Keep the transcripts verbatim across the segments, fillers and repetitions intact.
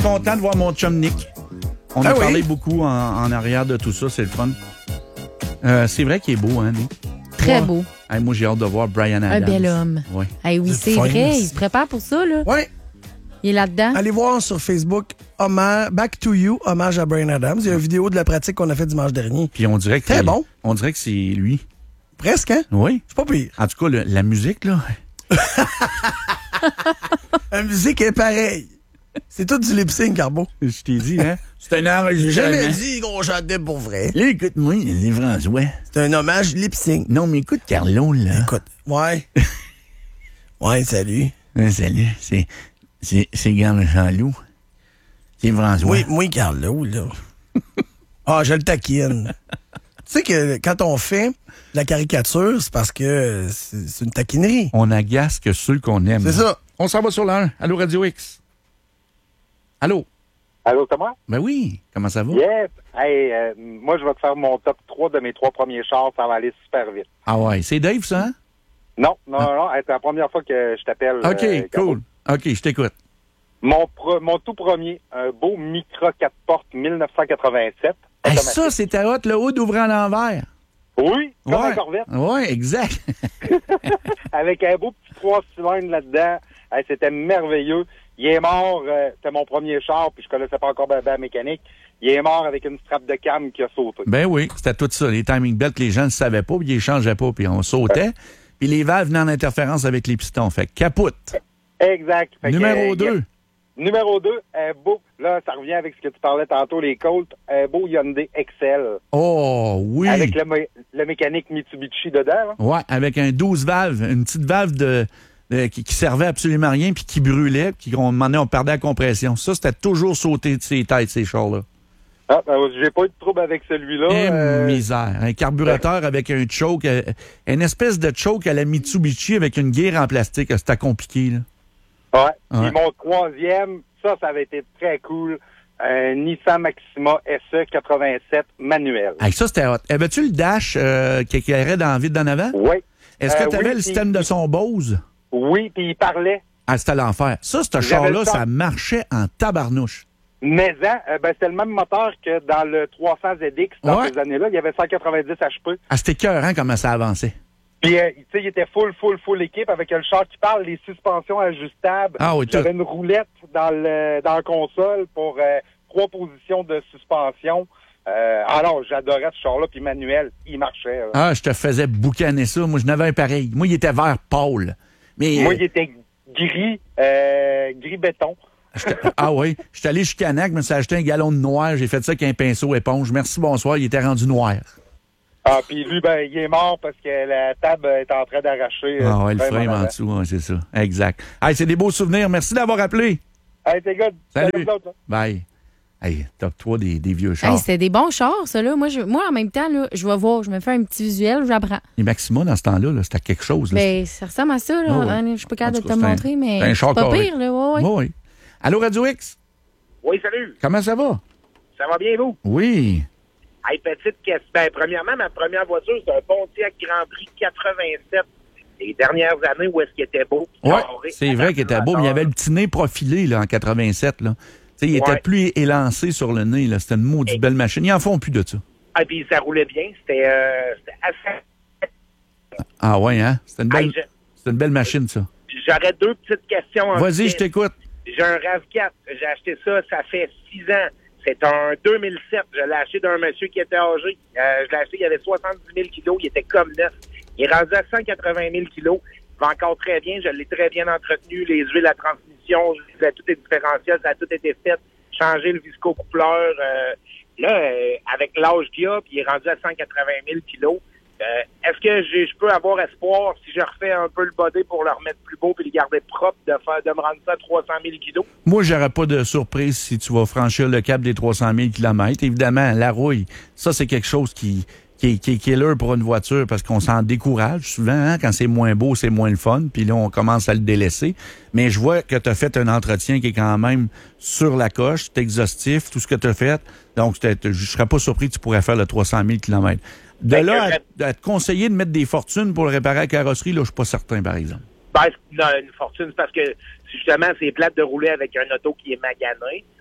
content de voir mon chum Nick. On ah a oui? parlé beaucoup en, en arrière de tout ça, c'est le fun. Euh, c'est vrai qu'il est beau, hein, Nick? Très Ouais. beau. Hey, moi, j'ai hâte de voir Bryan Adams. Un bel homme. Ouais. Hey, oui, C'est c'est fun, vrai. ça. Il se prépare pour ça, là. Oui. Il est là-dedans. Allez voir sur Facebook, hommage, Back to You, hommage à Bryan Adams. Il y a une vidéo de la pratique qu'on a fait dimanche dernier. Puis on dirait que Très c'est- bon. On dirait que c'est lui. Presque, hein? Oui. C'est pas pire. En tout cas, le- la musique, là. La musique est pareille. C'est tout du lip-sync, Carbo. Je t'ai dit, hein? C'est un J'ai enregistrement. jamais dit qu'on chantait pour vrai. Là, écoute-moi, c'est François. C'est un hommage lip-sync. Non, mais écoute, Carlo, là. Écoute, ouais. Ouais, salut. Hein, salut, c'est. C'est, c'est Garde Jean-Loup. C'est François. Oui, moi, Carlo, là. Ah, je le taquine. Tu sais que quand on fait la caricature, c'est parce que c'est c'est une taquinerie. On agace que ceux qu'on aime. C'est ça. On s'en va sur l'un. Allô, Radio X. Allô? Allô, c'est moi? Ben oui. Comment ça va? Yes! Hey, euh, moi, je vais te faire mon top trois de mes trois premiers chars. Ça va aller super vite. Ah ouais. C'est Dave, ça, hein? Non, non, Ah. non. Hey, c'est la première fois que je t'appelle. OK, euh, Carlo. cool. OK, je t'écoute. Mon, pro- mon tout premier, un beau Micra quatre portes dix-neuf cent quatre-vingt-sept. Hey, automatique. ça, c'était hot, le hood ouvrant à l'envers. Oui, comme ouais. un Corvette. Oui, exact. Avec un beau petit trois cylindres là-dedans. Hey, c'était merveilleux. Il est mort, euh, c'était mon premier char, puis je connaissais pas encore bien la mécanique. Il est mort avec une strap de cam qui a sauté. Ben oui, c'était tout ça. Les timing belts, les gens ne savaient pas, puis ils les changeaient pas, puis on sautait. Puis les valves venaient en interférence avec les pistons. Fait que capote. Exact. Fait que, Numéro euh, deux. Numéro deux, un beau, là, ça revient avec ce que tu parlais tantôt, les Colts, un beau Hyundai Excel. Oh, oui. Avec le, mé- le mécanique Mitsubishi dedans, là. Ouais, avec un douze valves, une petite valve de, de- qui, qui servait absolument à rien, puis qui brûlait, puis qu'on demandait, on perdait la compression. Ça, c'était toujours sauté de ses têtes, ces chars-là. Ah, ben, j'ai pas eu de trouble avec celui-là. Et euh, misère. Un carburateur avec un choke, euh, une espèce de choke à la Mitsubishi avec une guerre en plastique. C'était compliqué, là. Ouais. Ouais. Puis mon troisième, ça, ça avait été très cool. Un Nissan Maxima S E quatre-vingt-sept manuel. Hey, ça, c'était hot. Avais-tu le dash euh, qui éclairait dans la vide d'en avant? Oui. Est-ce que Euh, tu avais oui, le puis- système de son Bose? Oui, puis il parlait. Ah, c'était l'enfer. Ça, ce J'avais char-là, le temps. ça marchait en tabarnouche. Mais euh, ben, c'était le même moteur que dans le trois cents Z X dans Ouais. ces années-là. Il y avait cent quatre-vingt-dix H P. Ah, c'était écœurant comment ça avançait. Puis, euh, tu sais, il était full, full, full équipe avec le char qui parle, les suspensions ajustables. Ah oui, tout. J'avais une roulette dans le dans la console pour euh, trois positions de suspension. Euh, alors, j'adorais ce char-là, puis manuel, il marchait. là. Ah, je te faisais boucaner ça. Moi, je n'avais un pareil. Moi, il était vert pâle. Mais, Moi, euh, il était gris, euh, gris béton. j'étais- ah oui, je suis allé chez Canac, je me suis acheté un gallon de noir. J'ai fait ça avec un pinceau éponge. Merci, bonsoir. Il était rendu noir. Ah, puis lui, ben, il est mort parce que la table est en train d'arracher. euh, Ah ouais, le vraiment frame en avant. dessous, ouais, c'est ça. Exact. Hey, c'est des beaux souvenirs. Merci d'avoir appelé. Hey, t'es good. Salut. vous autres, là. Bye. Hey, top trois des, des vieux chars. Hey, c'était des bons chars, ça, là. Moi, je, moi, en même temps, là, je vais voir, je me fais un petit visuel, j'apprends. Et Maxima, dans ce temps-là, là, c'était quelque chose. Là. Ben, ça ressemble à ça, là. Ah ouais. Hein, je suis pas capable En de tout te cas, le c'est un- montrer, mais c'est un char c'est pas carré. pire, là. Ouais, ouais. Oui, oui. Allô, Radio X? Oui, salut. Comment ça va? Ça va bien, vous? Oui. Hey, petite question. Ben, premièrement, ma première voiture, c'est un Pontiac Grand Prix quatre-vingt-sept. Les dernières années, où est-ce qu'il était beau? Oui, carré, c'est vrai qu'il était beau, mais il y avait le petit nez profilé là, en quatre-vingt-sept. Là. Tu sais, il était Ouais. plus élancé sur le nez. Là. C'était une maudite Et- belle machine. Ils en font plus de ça. Ah, puis ça roulait bien. C'était euh, c'était assez... Ah ouais, hein? C'était une belle, Hey, je- c'était une belle machine, ça. J'aurais deux petites questions. en Vas-y, fait. je t'écoute. J'ai un RAV quatre. J'ai acheté ça, ça fait six ans. C'est un deux mille sept. Je l'ai acheté d'un monsieur qui était âgé. Euh, je l'ai acheté, il avait soixante-dix mille kilos. Il était comme neuf. Il est rendu à cent quatre-vingt mille kilos. Il va encore très bien. Je l'ai très bien entretenu. Les huiles, la transmission, je- tout est différentiel. Ça a tout été fait. Changer le visco-coupleur. Euh, là, euh, avec l'âge qu'il a, puis il est rendu à cent quatre-vingt mille kilos. Euh, est-ce que j'ai- je peux avoir espoir, si je refais un peu le body pour le remettre plus beau puis le garder propre, de faire de me rendre ça à trois cent mille kilos? Moi, j'aurais pas de surprise si tu vas franchir le cap des trois cent mille kilomètres. Évidemment, la rouille, ça, c'est quelque chose qui, qui, est- qui est killer pour une voiture parce qu'on s'en décourage souvent. Hein? Quand c'est moins beau, c'est moins le fun. Puis là, on commence à le délaisser. Mais je vois que tu as fait un entretien qui est quand même sur la coche. C'est exhaustif, tout ce que tu as fait. Donc, c'était- je serais pas surpris que tu pourrais faire le trois cent mille kilomètres. De Fait là que à, à te conseiller de mettre des fortunes pour le réparer à la carrosserie, là, je suis pas certain, par exemple. Ben, c'est- non, une fortune, c'est parce que justement, c'est plate de rouler avec un auto qui est magané.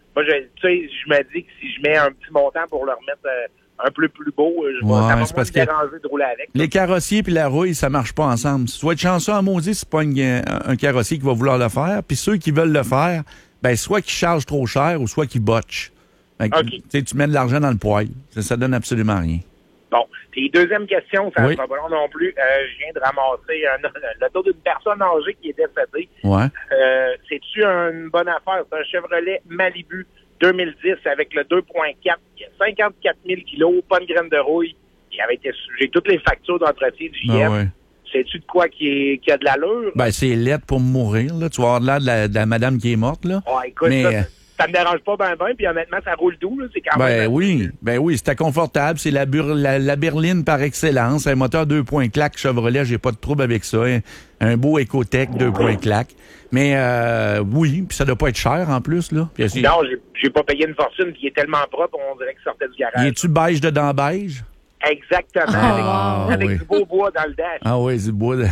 Moi, je, tu sais, je me dis que si je mets un petit montant pour le remettre euh, un peu plus beau, je Ouais, vais, ça va moins c'est parce me que déranger de rouler avec. Les carrossiers puis la rouille, ça marche pas ensemble. Tu dois être chanceux en maudit si c'est pas une- un, un carrossier qui va vouloir le faire. Puis ceux qui veulent le faire, ben soit qu'ils chargent trop cher ou soit qu'ils botchent. Fait que, OK. tu sais, tu mets de l'argent dans le poêle. Ça, ça donne absolument rien. Bon. Puis deuxième question, ça ne Oui. sera pas long non plus. Euh, je viens de ramasser un, le dos d'une personne âgée qui est décédée. Ouais. Euh, c'est-tu une bonne affaire? C'est un Chevrolet Malibu deux mille dix avec le deux point quatre, il y a cinquante-quatre mille kilos, pas de graine de rouille. Il avait été j'ai toutes les factures d'entretien du J F. Ah ouais. Sais-tu de quoi qui, est, qui a de l'allure? Ben, c'est lettre pour mourir, là. Tu vas avoir l'air de la, de la madame qui est morte, là. Ouais, écoute, Mais, ça, euh, ça me dérange pas ben ben, puis honnêtement, ça roule doux, là. C'est quand Ben même... oui, ben oui, c'était confortable. C'est la, bur- la, la berline par excellence. Un moteur deux points claque Chevrolet, j'ai pas de trouble avec ça. Un, un beau Ecotec deux points claque. Mais euh, oui, puis ça doit pas être cher en plus, là. Puis, c'est- Non, j'ai, j'ai pas payé une fortune qui est tellement propre, on dirait qu'il sortait du garage. y est-tu beige dedans beige? Exactement, Ah, avec, avec oui. du beau bois dans le dash. Ah oui, c'est du bois de...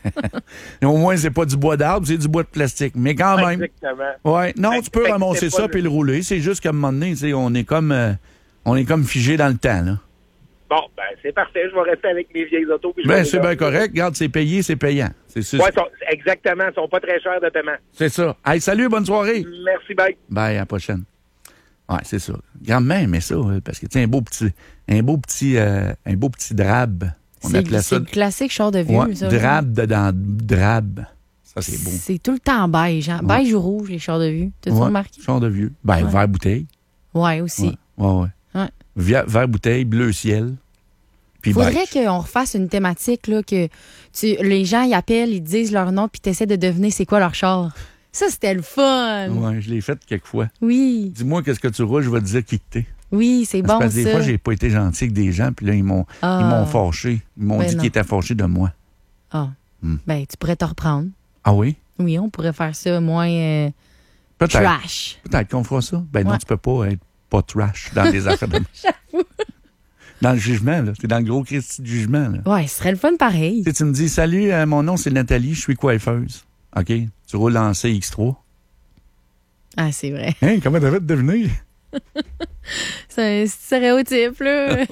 ouais. Au moins, c'est pas du bois d'arbre, c'est du bois de plastique. Mais quand même. Exactement. Ouais. Non, Fait- tu peux fait que ramasser c'est ça pas puis le- le rouler. C'est juste qu'à un moment donné, tu sais, on est comme euh, on est comme figé dans le temps, là. Bon, ben c'est parfait, je vais rester avec mes vieilles autos. puis je Ben, vais c'est les bien garder. correct. Regarde, c'est payé, c'est payant. C'est c'est- Ouais, sont- exactement, ils sont pas très chers de paiement. c'est ça. Hey, salut, bonne soirée. Merci, bye. Bye, à la prochaine. Ouais, c'est ça. Grand-mère aimait ça, hein, parce que, tu sais, un beau petit, un beau petit, euh, un beau petit drabe. On C'est appelait c'est ça. le classique char de vieux, Ouais, ça. drabe dedans drabe. Ça, c'est beau. C'est tout le temps beige. Hein? Ouais. Beige ou rouge, les chars de vieux. T'as-tu Ouais, remarqué? char de vieux. Ben, Ouais. vert bouteille. Ouais, aussi. Ouais, ouais, ouais. Ouais. Via- Vert bouteille, bleu ciel. Puis Faudrait beige. qu'on refasse une thématique, là, que tu, les gens, ils appellent, ils disent leur nom, puis tu essaies de deviner c'est quoi leur char. Ça, c'était le fun. Ouais, je l'ai fait quelques fois. Oui, Dis-moi qu'est-ce que tu roules, je vais te dire qui que t'es. oui, c'est Parce bon, que des ça. fois, j'ai pas été gentil avec des gens, puis là, ils m'ont Ah. ils m'ont fâché. Ils m'ont Ben dit non. qu'ils étaient fâchés de moi. Ah, Hmm. ben, tu pourrais te reprendre. Ah oui? Oui, on pourrait faire ça moins euh, Peut-être. trash. Peut-être qu'on fera ça. Ben non, Ouais. tu peux pas être pas trash dans les affaires de... J'avoue. Dans le jugement, là. T'es dans le gros Christi du jugement, là. Ouais, ce serait le fun pareil. Tu sais, tu me dis, salut, euh, mon nom, c'est Nathalie, je suis coiffeuse. OK? Tu roules en C X trois. Ah, c'est vrai. Hein, comment t'as fait de devenir? C'est un stéréotype, là.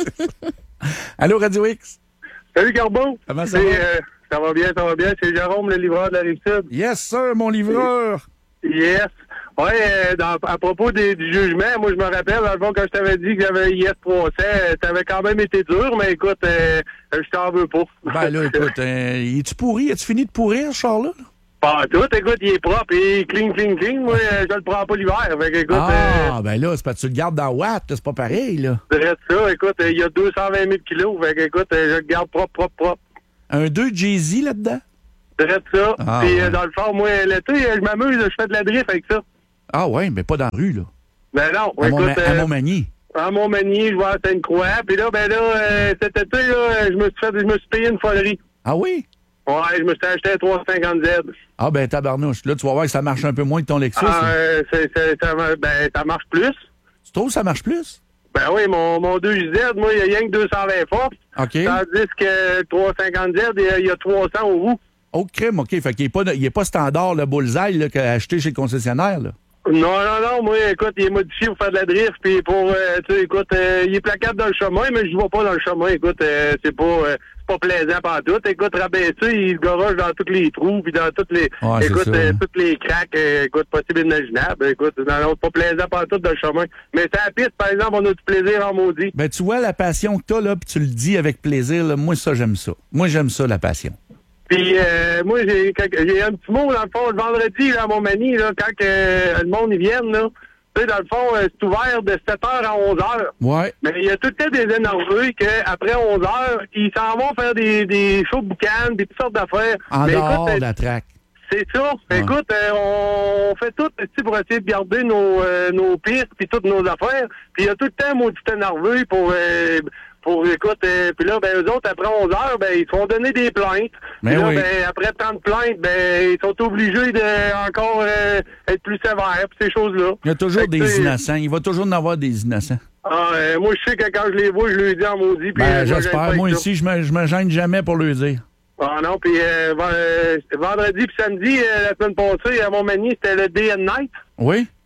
Allô, Radio X? Salut Garbo. Comment ça C'est, va? euh, ça va bien, ça va bien. C'est Jérôme, le livreur de la Rive-Sud. Yes, sir, mon livreur! Yes. Ouais, euh, dans- à propos des- du jugement, moi je me rappelle, dans le fond, quand je t'avais dit que j'avais I S trois cents, euh, t'avais quand même été dur, mais écoute, euh, je t'en veux pas. Ben là, écoute, euh, es-tu pourri? As-tu fini de pourrir, ce char-là? là? Pas tout, écoute, il est propre, il est clean, clean, clean. Moi, euh, je le prends pas l'hiver. Fait que, écoute, Ah, ben là, c'est parce que tu le gardes dans Watt, là, c'est pas pareil, là. euh, je dirais ça, écoute, euh, il y a deux cent vingt mille kilos. Fait que, écoute, euh, je le garde propre, propre, propre. Un deux Jay-Z là-dedans? Je dirais ça. Ah, Puis, ouais. euh, dans le fond, moi, l'été, euh, je m'amuse, je fais de la drift avec ça. Ah ouais, mais pas dans la rue, là. Ben non, À, écoute, Mont- à euh, Montmagny. à Montmagny, je vais à Sainte-Croix. Puis là, ben là, euh, cet été, là, je me suis fait, je me suis payé une folerie. Ah oui? Ouais, je me suis acheté un trois cent cinquante Z. Ah ben tabarnouche. Là, tu vas voir que ça marche un peu moins que ton Lexus. Ah, là. euh, c'est, c'est, ça, ma- ben, ça marche plus. Tu trouves que ça marche plus? Ben oui, mon, mon deux Z, moi, il y a rien que deux cent vingt forces. OK. Tandis que le trois cent cinquante Z, il y a- il y a trois cents au bout. Oh, crème, OK. Fait qu'il n'est pas, il est pas standard, le bullseye, là, qu'a acheté chez le concessionnaire, là. Non, non, non, moi, écoute, il est modifié pour faire de la drift, puis pour, euh, tu sais, écoute, euh, il est placable dans le chemin, mais je ne vois pas dans le chemin, écoute, euh, c'est pas, euh, c'est pas plaisant partout. Écoute, rabaissé, il se garoche dans tous les trous, puis dans toutes les, Ouais, c'est écoute, ça, euh, hein. toutes les craques, euh, écoute, possible inimaginable, écoute, non, non, c'est pas plaisant partout dans le chemin. Mais c'est la piste, par exemple, on a du plaisir en maudit. Ben, tu vois la passion que t'as, là, puis tu le dis avec plaisir, là. Moi, ça, j'aime ça. Moi, j'aime ça, la passion. Puis euh, moi, j'ai quelque- j'ai un petit mot, dans le fond, le vendredi, là, à Montmagny, là, quand que, euh, le monde y vienne, là, tu sais, dans le fond, euh, c'est ouvert de sept heures à onze heures. Ouais. Mais il y a tout le temps des énervés qu'après onze heures, ils s'en vont faire des, des shows de boucan, des toutes sortes d'affaires. En Mais dehors écoute, de la traque. c'est ça. Ouais. Écoute, euh, on fait tout tu sais, pour essayer de garder nos, euh, nos pistes puis toutes nos affaires. Puis il y a tout le temps maudit énervé pour... Euh, pour, écoute, euh, puis là, ben, eux autres, après onze heures, ben, ils se font donner des plaintes. Mais Puis là, oui. ben, après trente plaintes, ben, ils sont obligés de encore euh, être plus sévères, puis ces choses-là. Il y a toujours Fait que, des tu sais, innocents. Il va toujours en avoir des innocents. Ah, euh, moi, je sais que quand je les vois, je leur dis en maudit. puis, euh, Ben, moi, j'aime j'espère. pas Moi, avec ça. ici, je me, je me gêne jamais pour le dire. Ah non, puis euh, ven- euh, vendredi puis samedi, euh, la semaine passée, à Montmagny, c'était le Day and Night. Oui?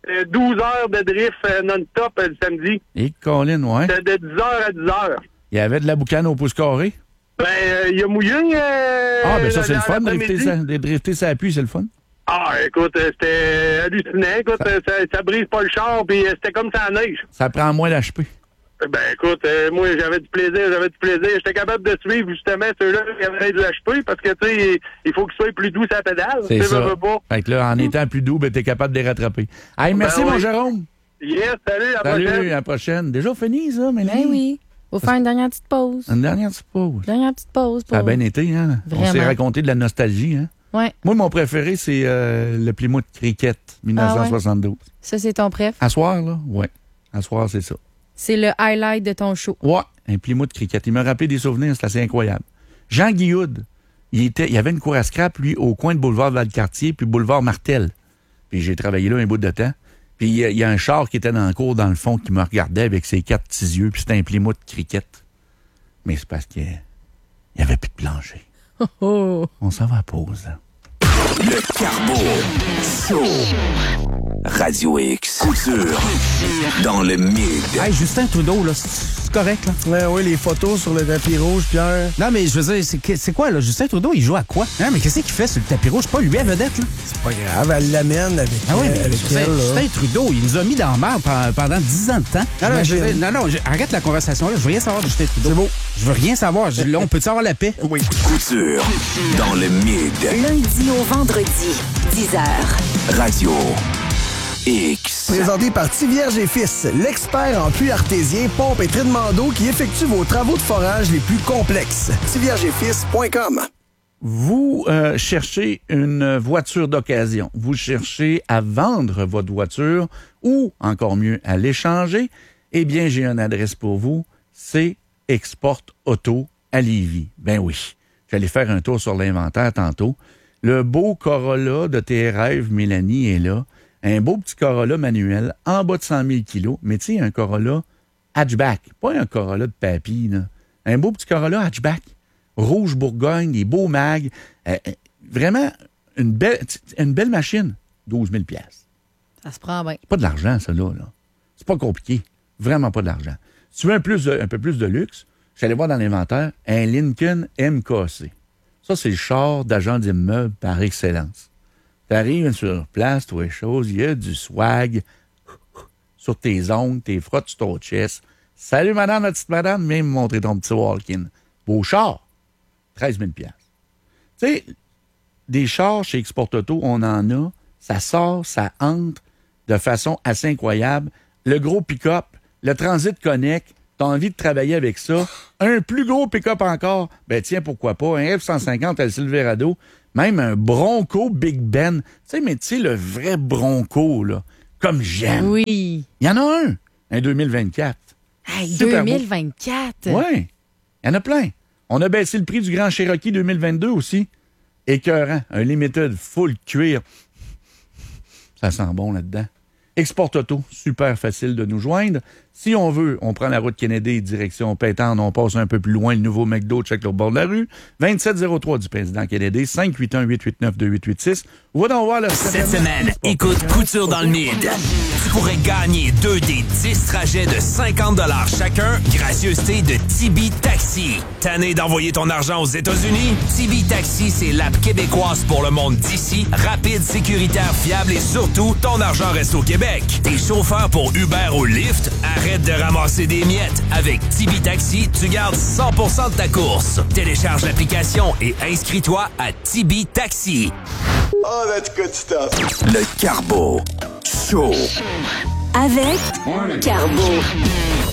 euh, douze heures de drift euh, non-stop euh, le samedi. Et Colin, ouais. De, de dix heures à dix heures. Il y avait de la boucane au pouce carré. Ben, euh, il a mouillé. Euh, Ah, ben ça, c'est le fun, l'après-midi. drifter ça, de drifter ça à pluie, c'est le fun. Ah, écoute, euh, c'était hallucinant. Écoute, ça, ça, ça brise pas le char, puis euh, c'était comme ça la neige. Ça prend moins d'H P. Ben, écoute, euh, moi, j'avais du plaisir, j'avais du plaisir. J'étais capable de suivre, justement, ceux-là qui avaient du H P, parce que, tu sais, il faut qu'ils soient plus doux à la pédale. C'est Tu sais, ça. veux, veux pas. Fait que là, en étant plus doux, ben, t'es capable de les rattraper. Hey, merci, Ben mon oui. Jérôme. Yes, salut, à la Salut, prochaine. à la prochaine. Déjà fini, ça, Mélanie? Ben oui. Faut faire une dernière petite pause. Une dernière petite pause. Dernière petite pause. Ça a pour- bien été, hein? On s'est Vraiment. raconté de la nostalgie, hein? Ouais. Moi, mon préféré, c'est euh, le Plymouth Cricket dix-neuf cent soixante-douze. Ça, c'est ton préf. À soir, là? Ouais. À soir, c'est ça. C'est le highlight de ton show. Ouais, un Plymouth Cricket. Il m'a rappelé des souvenirs, c'est assez incroyable. Jean Guillaude, il, était, il y avait une cour à scrap, lui, au coin de boulevard Valcartier puis boulevard Martel. Puis j'ai travaillé là un bout de temps. Puis il y, a- il y a un char qui était dans la cour, dans le fond, qui me regardait avec ses quatre petits yeux, puis c'était un Plymouth Cricket. Mais c'est parce qu'il n'y avait plus de plancher. Oh, oh. On s'en va à pause. Hein. Le Carbo Show. Radio X. Couture. Dans le mid. Hey, Justin Trudeau, là, c'est correct, là? Ouais, oui, les photos sur le tapis rouge, Pierre. Non, mais je veux dire, c'est, que- c'est quoi, là? Justin Trudeau, il joue à quoi? Non, mais qu'est-ce qu'il fait sur le tapis rouge? C'est pas lui à vedette, là? C'est pas grave, elle l'amène avec, Ah oui, euh, mais avec Justin, elle. Là. Justin Trudeau, il nous a mis dans la merde pendant, pendant dix ans de temps. Non, non, je veux dire, non, non, je- arrête la conversation, là. Je veux rien savoir de Justin Trudeau. C'est beau. Je veux rien savoir. Je- là, on peut-tu avoir la paix? Oui. Couture. Dans le mid. Lundi au vendredi, dix heures. Radio X. Présenté par Tivierge et Fils, l'expert en puits artésien, pompe et traitement d'eau qui effectue vos travaux de forage les plus complexes. tivierge et fils point com. Vous euh, cherchez une voiture d'occasion. Vous cherchez à vendre votre voiture ou, encore mieux, à l'échanger. Eh bien, j'ai une adresse pour vous. C'est Export Auto à Lévis. Ben oui. J'allais faire un tour sur l'inventaire tantôt. Le beau Corolla de tes rêves, Mélanie, est là. Un beau petit Corolla manuel, en bas de cent mille kilos. Mais tu sais, un Corolla hatchback. Pas un Corolla de papy, là. Un beau petit Corolla hatchback. Rouge Bourgogne, des beaux mags. Euh, euh, vraiment, une belle, une belle machine. douze mille piastres. Ça se prend bien. C'est pas de l'argent, ça, là. là. C'est pas compliqué. Vraiment pas de l'argent. Si tu veux un, plus de- un peu plus de luxe, j'allais voir dans l'inventaire un Lincoln M K C. Ça, c'est le char d'agent d'immeuble par excellence. T'arrives sur place, tu vois les choses, il y a du swag sur tes ongles, t'es frottes sur ton chest. Salut, madame, la petite madame, viens me montrer ton petit walk-in. Beau char. treize mille piastres. Tu sais, des chars chez Export Auto, on en a. Ça sort, ça entre de façon assez incroyable. Le gros pick-up, le Transit Connect, t'as envie de travailler avec ça. Un plus gros pick-up encore, ben tiens, pourquoi pas, un F cent cinquante à le Silverado, même un Bronco Big Ben. Tu sais, mais tu sais, le vrai Bronco, là, comme j'aime. Oui. Il y en a un, un deux mille vingt-quatre. Hey, Super beau. deux mille vingt-quatre. Oui, il y en a plein. On a baissé le prix du Grand Cherokee deux mille vingt-deux aussi. Écœurant, un Limited full cuir. Ça sent bon là-dedans. Export Auto, super facile de nous joindre. Si on veut, on prend la route Kennedy, direction Pétendre, on passe un peu plus loin, le nouveau McDo, check le bord de la rue. vingt-sept zéro trois du président Kennedy, cinq huit un, huit huit neuf, deux huit huit six. On va donc voir le Cette semaine, écoute Couture dans le mid. Tu pourrais gagner deux des dix trajets de cinquante dollars chacun, gracieuseté de Tibi Taxi. Tanné d'envoyer ton argent aux États-Unis? Tibi Taxi, c'est l'app québécoise pour le monde d'ici. Rapide, sécuritaire, fiable et surtout, ton argent reste au Québec. T'es chauffeur pour Uber ou Lyft? Arrête de ramasser des miettes. Avec Tibi Taxi, tu gardes cent pour cent de ta course. Télécharge l'application et inscris-toi à Tibi Taxi. Oh, that's good stuff. Le Carbo Show. Avec Carbo.